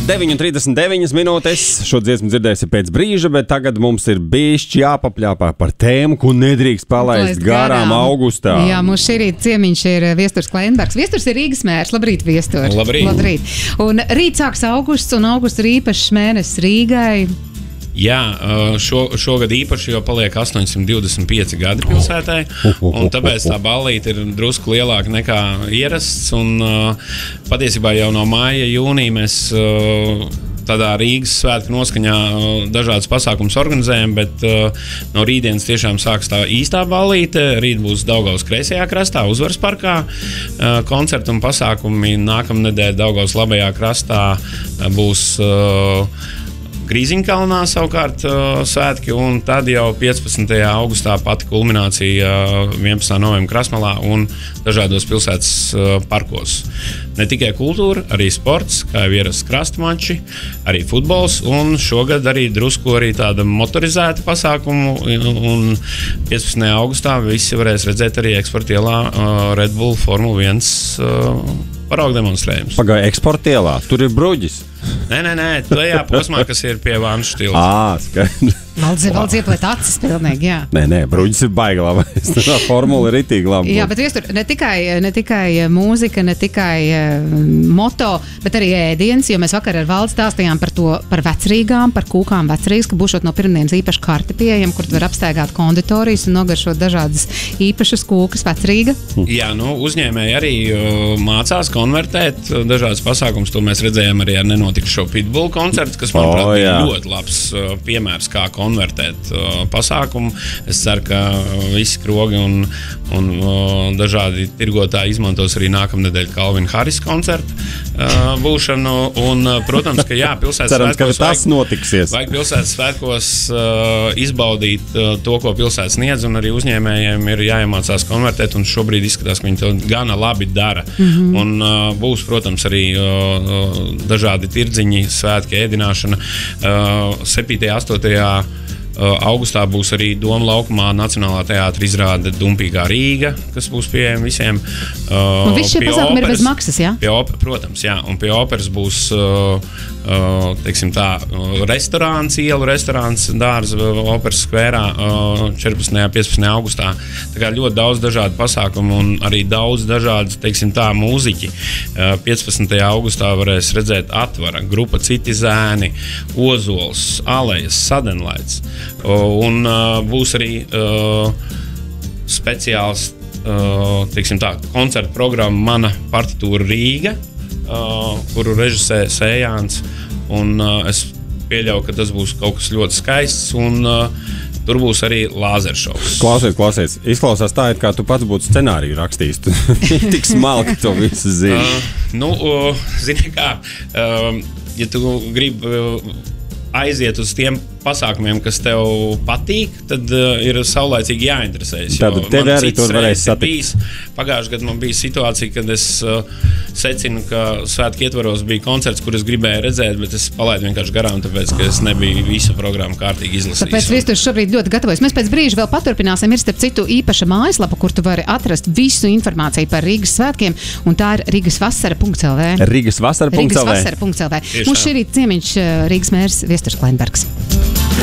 9:39 minūtes. Šo dziesmu dzirdēsim pēc brīža, bet tagad mums ir bišķi jāpapļāpā par tēmu, ko nedrīkst palaist garām augustā. Jā, mums šī rīt ciemiņš ir Viesturs Kleinbergs. Viesturs ir Rīgas mērs. Labrīt, Viestur. Labrīt. Un rīt sāks augusts, un augusts ir īpašs mēnesis Rīgai. Jā, šogad īpaši, jo paliek 825 gadi pilsētai, un tāpēc tā ballīte ir drusku lielāka nekā ierasts, un patiesībā jau no māja, jūnija mēs tādā Rīgas svētku noskaņā dažādas pasākumus organizējam, bet no rītdienas tiešām sāks tā īstā ballīte. Rīt būs Daugavas kreisajā krastā, Uzvaras parkā, koncerti un pasākumi. Nākamnedēļ Daugavas labajā krastā būs Grīziņkalnā savukārt svētki, un tad jau 15. augustā pati kulminācija 11. novembra Krasmalā un dažādos pilsētas parkos. Ne tikai kultūra, arī sports, kā jau ierasts krastmači, arī futbols, un šogad arī drusku arī tāda motorizēta pasākumu, un 15. augustā visi varēs redzēt arī eksporta ielā Red Bull Formula 1 paraugu demonstrējums. Pagāja eksporta ielā, tur ir bruģis. Nē, tajā posmā, kas ir pie Vanšu tilta. Skaidrs. Valdz iepliet acis pilnīgi, jā. Nē, bruģis ir baigi labais. Tā formula ir ritīgi laba. Jā, bet Viestur, ne tikai mūzika, ne tikai moto, bet arī ēdiens, jo mēs vakar ar Valdzi stāstījām par vecrīgām, par kūkām vecrīgas, ka būšot no pirmdienas īpaši karti pieejam, kur var apstaigāt konditorijas un nogaršot dažādas īpašas kūkas vecrīga. Jā, uzņēmēji arī mācās konvertēt dažādas pasākumus. To mēs redzējām arī ar nenotikušo Pitbull koncertu, kas, manuprāt, bija ļoti labs piemērs, kā konvertēt pasākumu. Es ceru, ka visi krogi un dažādi tirgotāji izmantos arī nākamnedēļ Calvin Harris koncertu būšanu. Un, protams, ka jā, pilsētas cerams, svētkos ka tas notiksies. Vajag pilsētas svētkos izbaudīt to, ko pilsētas sniedz, un arī uzņēmējiem ir jāiemācās konvertēt, un šobrīd izskatās, ka viņi to gana labi dara. Un būs, protams, arī dažādi tirdziņi, svētki, ēdināšana. 7. 8. Augustā būs arī Doma laukumā Nacionālā teātra izrāde Dumpīgā Rīga, kas būs pieejama visiem. Un visi šie pasākumi ir bez maksas, jā? Protams, jā. Un pie operas būs, teiksim tā, restorāns, ielu restorāns, dārza operas skvērā 14. 15. augustā. Tā kā ļoti daudz dažādu pasākumu un arī daudz dažādas, teiksim tā, mūziķi. 15. augustā varēs redzēt Atvara, grupa Citi zēni, Ozols, Alejas, Sadenlaits. Un būs arī speciāls teiksim tā, koncerta programma Mana partitūra Rīga, kuru režisē Sējāns. Un es pieļauju, ka tas būs kaut kas ļoti skaists. Un tur būs arī lāzeršovs. Klausies. Izklausās tā, it kā tu pats būtu scenāriju rakstījis. Tik smalki to visu zini. Zini kā, ja tu gribi aiziet uz tiem pasākumiem, kas tev patīk, tad ir saulaicīgi jāinteresējas. Tad tev arī to varēs satikt. Pagājušajā gadā man bija situācija, kad es secinu, ka svētku ietvaros bija koncerts, kur es gribēju redzēt, bet es palaidu vienkārši garām, tāpēc, ka es nebiju visu programmu kārtīgi izlasījis. Tāpēc Viesturs šobrīd ļoti gatavojas. Mēs pēc brīža vēl paturpināsim. Ir starp citu īpaša mājaslapa, kur tu vari atrast visu informāciju par Rīgas svētkiem, un tā ir rigasvasara.lv. Rigasvasara.lv. Mums šī rīt ciemiņš Rīgas mērs Viesturs Kleinbergs.